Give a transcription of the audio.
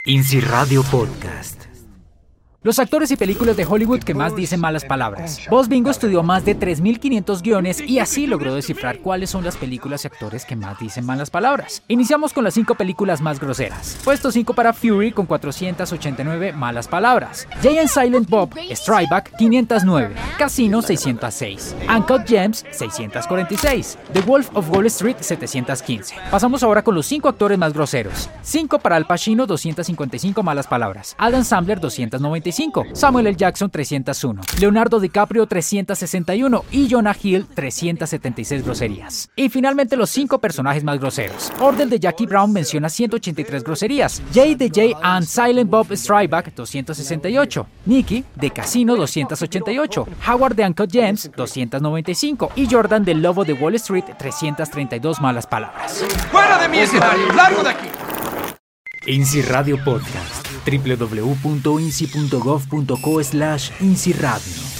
INSI Radio Podcast. Los actores y películas de Hollywood que más dicen malas palabras. Voz Bingo estudió más de 3.500 guiones y así logró descifrar cuáles son las películas y actores que más dicen malas palabras. Iniciamos con las 5 películas más groseras. Puesto 5 para Fury con 489 malas palabras. Jay and Silent Bob Strike Back 509. Casino 606. Uncut Gems 646. The Wolf of Wall Street 715. Pasamos ahora con los 5 actores más groseros. 5 para Al Pacino 255 malas palabras. Adam Sandler 295. Samuel L. Jackson 301, Leonardo DiCaprio 361 y Jonah Hill 376 groserías. Y finalmente los 5 personajes más groseros. Ordell de Jackie Brown menciona 183 groserías, Jay de Jay and Silent Bob Strike Back 268, Nicky de Casino 288, Howard de Uncut Gems 295 y Jordan del Lobo de Wall Street 332 malas palabras. ¡Fuera de mi escenario! ¡Largo de aquí! INSI Radio Podcast. www.insi.gov.co/INSI Radio.